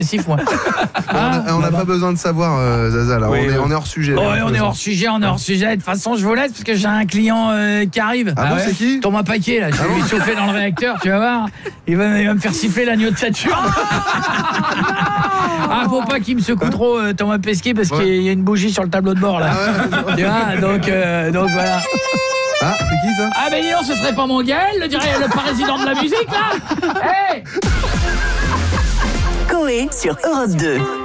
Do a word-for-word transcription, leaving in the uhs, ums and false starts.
dépressif, moi. Ah, on n'a bah pas bah. besoin de savoir, euh, Zaza, là. Oui, on, oui. Est, on est hors sujet. Oh, là, on est hors sujet, on est hors sujet. De toute façon, je vous laisse parce que j'ai un client euh, qui arrive. Ah, ah bon, ouais. C'est qui? Thomas Paquet, là. Je vais ah lui bon chauffer dans le réacteur, tu vas voir. Il va, il va me faire siffler l'agneau de Saturne. Ah, faut pas qu'il me secoue trop, euh, Thomas Pesquet, parce ouais. qu'il y a une bougie sur le tableau de bord, là. Ah ouais. Tu vois, donc, euh, donc voilà. Ah, c'est qui ça? Ah, ben non, ce serait pas mon Gaël, le, le président de la musique, là. Hey! Coé sur Europe deux.